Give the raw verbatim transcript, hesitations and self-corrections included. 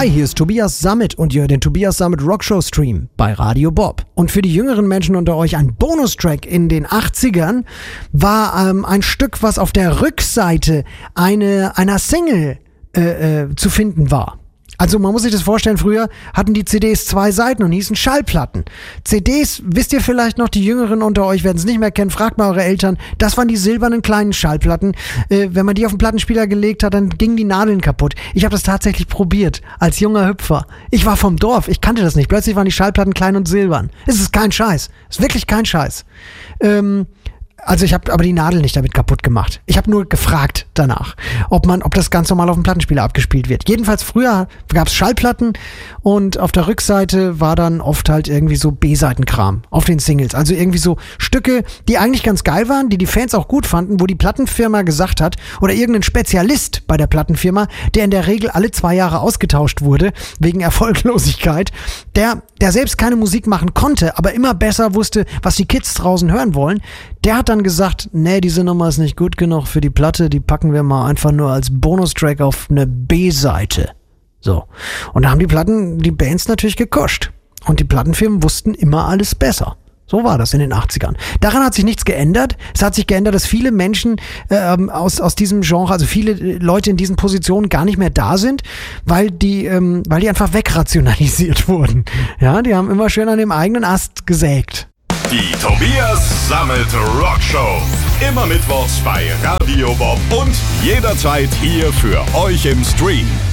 Hi, hier ist Tobias Sammet und ihr hört den Tobias Sammet Rockshow Stream bei Radio Bob. Und für die jüngeren Menschen unter euch ein Bonustrack in den achtzigern war ähm, ein Stück, was auf der Rückseite eine, einer Single äh, äh, zu finden war. Also man muss sich das vorstellen, früher hatten die C Ds zwei Seiten und hießen Schallplatten. C Ds, wisst ihr vielleicht noch, die Jüngeren unter euch werden es nicht mehr kennen, fragt mal eure Eltern, das waren die silbernen kleinen Schallplatten. Äh, wenn man die auf den Plattenspieler gelegt hat, dann gingen die Nadeln kaputt. Ich habe das tatsächlich probiert, als junger Hüpfer. Ich war vom Dorf, ich kannte das nicht. Plötzlich waren die Schallplatten klein und silbern. Es ist kein Scheiß, es ist wirklich kein Scheiß. Ähm... Also ich habe aber die Nadel nicht damit kaputt gemacht. Ich habe nur gefragt danach, ob man, ob das ganz normal auf dem Plattenspieler abgespielt wird. Jedenfalls früher gab es Schallplatten und auf der Rückseite war dann oft halt irgendwie so B-Seitenkram auf den Singles. Also irgendwie so Stücke, die eigentlich ganz geil waren, die die Fans auch gut fanden, wo die Plattenfirma gesagt hat, oder irgendein Spezialist bei der Plattenfirma, der in der Regel alle zwei Jahre ausgetauscht wurde, wegen Erfolglosigkeit, der, der selbst keine Musik machen konnte, aber immer besser wusste, was die Kids draußen hören wollen, der hat dann gesagt, nee, diese Nummer ist nicht gut genug für die Platte, die packen wir mal einfach nur als Bonustrack auf eine B-Seite. So. Und da haben die Platten, die Bands natürlich gekuscht. Und die Plattenfirmen wussten immer alles besser. So war das in den achtzigern. Daran hat sich nichts geändert. Es hat sich geändert, dass viele Menschen ähm, aus, aus diesem Genre, also viele Leute in diesen Positionen gar nicht mehr da sind, weil die, ähm, weil die einfach wegrationalisiert wurden. Ja, die haben immer schön an dem eigenen Ast gesägt. Die Tobias Sammet Rockshow. Immer mittwochs bei Radio Bob und jederzeit hier für euch im Stream.